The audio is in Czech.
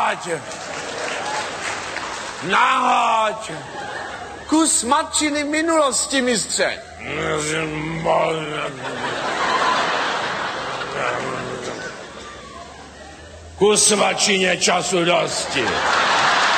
Nahoď! Kus matčiny minulosti, mistře. Kus matčině času dosti.